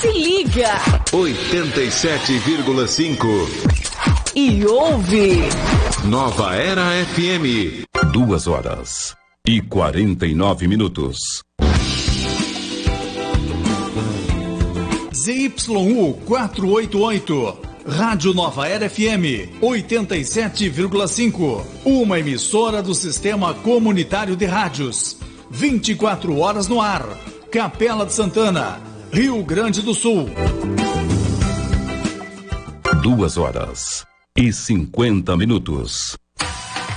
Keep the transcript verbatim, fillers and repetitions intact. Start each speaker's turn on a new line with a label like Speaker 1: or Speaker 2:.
Speaker 1: Se liga.
Speaker 2: oitenta e sete vírgula cinco.
Speaker 1: E ouve.
Speaker 2: Nova Era F M.
Speaker 3: Duas horas e quarenta e nove minutos.
Speaker 4: Z Y U quatrocentos e oitenta e oito. Rádio Nova Era F M oitenta e sete vírgula cinco. Uma emissora do Sistema Comunitário de Rádios. vinte e quatro horas no ar. Capela de Santana, Rio Grande do Sul.
Speaker 3: Duas horas e cinquenta minutos.